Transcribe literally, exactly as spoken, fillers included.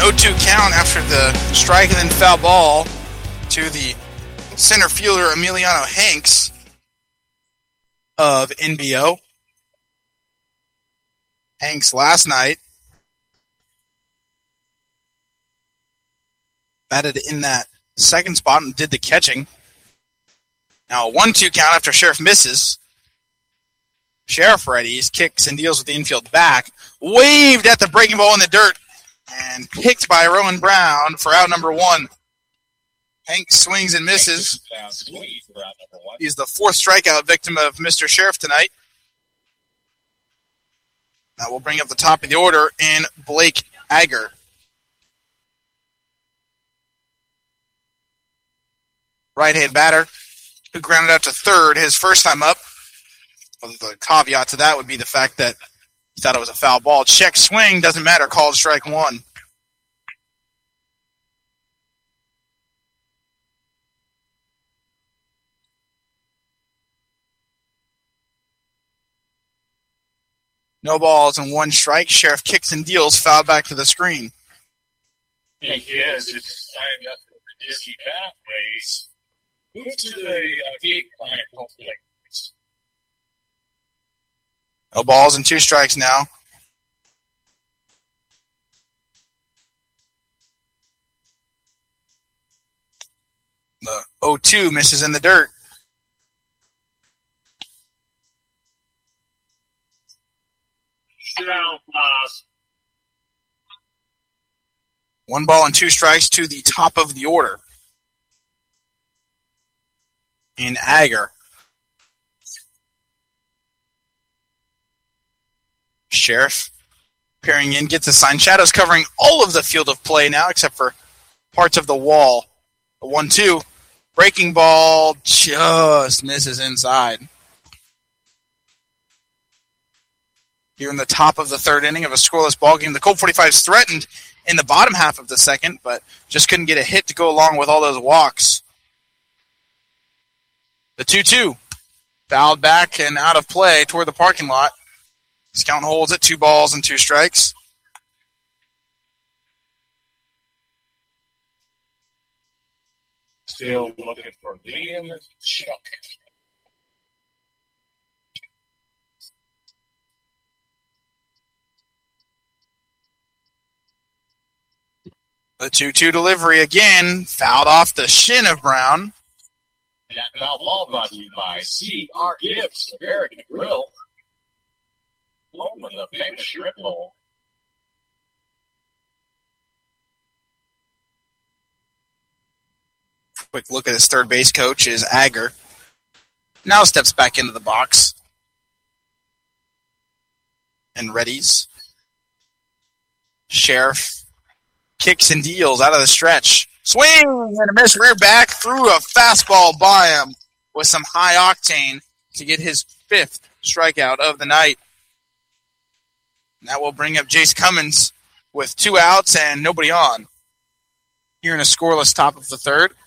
oh two count after the strike and then foul ball to the center fielder Emiliano Hanks of N B O. Hanks last night batted in that second spot and did the catching. Now a one two count after Sheriff misses. Sheriff readies, kicks and deals with the infield back. Waved at the breaking ball in the dirt and picked by Rowan Brown for out number one. Hank swings and misses. He's the fourth strikeout victim of Mister Sheriff tonight. That will bring up the top of the order in Blake Ager. Right-hand batter who grounded out to third his first time up. Well, the caveat to that would be the fact that he thought it was a foul ball. Check swing, doesn't matter, called strike one. No balls and one strike. Sheriff kicks and deals, foul back to the screen. And yes, it's time up for the Disney pathways. Move to the uh, gate line, hopefully. No balls and two strikes now. The oh two misses in the dirt. Down pass. One ball and two strikes to the top of the order. In Ager. Sheriff peering in, gets a sign. Shadows covering all of the field of play now, except for parts of the wall. A one two. Breaking ball just misses inside. Here in the top of the third inning of a scoreless ball game, the Colt forty-fives threatened in the bottom half of the second, but just couldn't get a hit to go along with all those walks. The two two. Fouled back and out of play toward the parking lot. This count holds at two balls and two strikes. Still looking for Liam Chuck. The two two delivery again, fouled off the shin of Brown. And that foul ball brought to you by C R Gibbs, American Grill. Home of the big strip bowl. Quick look at his third base coach is Ager. Now steps back into the box. And readies. Sheriff kicks and deals out of the stretch. Swing and a miss rear back, threw a fastball by him with some high octane to get his fifth strikeout of the night. And that will bring up Jace Cummins with two outs and nobody on. Here in a scoreless top of the third.